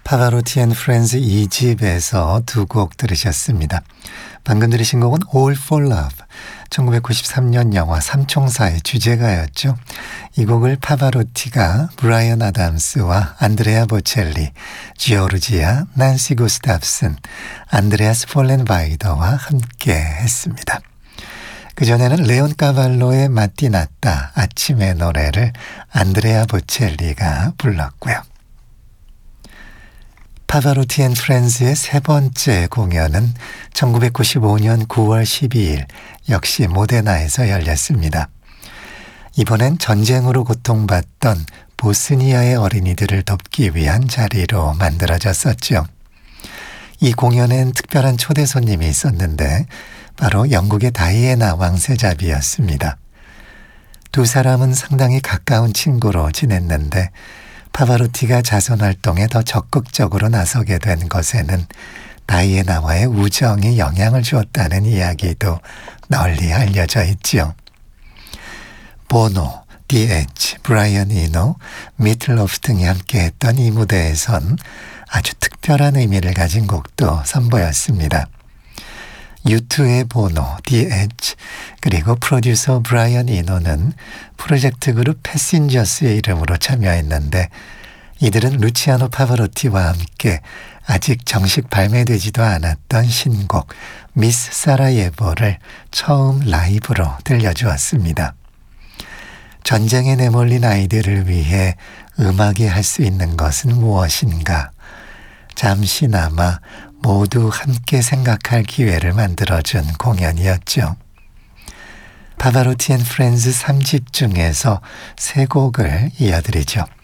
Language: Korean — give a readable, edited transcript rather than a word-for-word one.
파바로티 앤 프렌즈 2집에서 두 곡 들으셨습니다. 방금 들으신 곡은 All for Love, 1993년 영화 삼총사의 주제가였죠. 이 곡을 파바로티가 브라이언 아담스와 안드레아 보첼리, 지오르지아, 난시 구스타프슨, 안드레아스 폴렌바이더와 함께 했습니다. 그전에는 레온 까발로의 마띠나따, 아침의 노래를 안드레아 보첼리가 불렀고요. 파바로티 앤 프렌즈의 세 번째 공연은 1995년 9월 12일 역시 모데나에서 열렸습니다. 이번엔 전쟁으로 고통받던 보스니아의 어린이들을 돕기 위한 자리로 만들어졌었죠. 이 공연엔 특별한 초대 손님이 있었는데 바로 영국의 다이애나 왕세자비였습니다. 두 사람은 상당히 가까운 친구로 지냈는데 파바로티가 자선활동에 더 적극적으로 나서게 된 것에는 다이애나와의 우정이 영향을 주었다는 이야기도 널리 알려져 있지요. 보노, 디 엣지, 브라이언 이노, 미틀로프 등이 함께했던 이 무대에선 아주 특별한 의미를 가진 곡도 선보였습니다. U2의 보노, 디 엣지, 그리고 프로듀서 브라이언 이노는 프로젝트 그룹 패신저스의 이름으로 참여했는데 이들은 루치아노 파바로티와 함께 아직 정식 발매되지도 않았던 신곡 미스 사라예보를 처음 라이브로 들려주었습니다. 전쟁에 내몰린 아이들을 위해 음악이 할 수 있는 것은 무엇인가? 잠시나마 모두 함께 생각할 기회를 만들어준 공연이었죠. 파바로티 앤 프렌즈 3집 중에서 세 곡을 이어드리죠.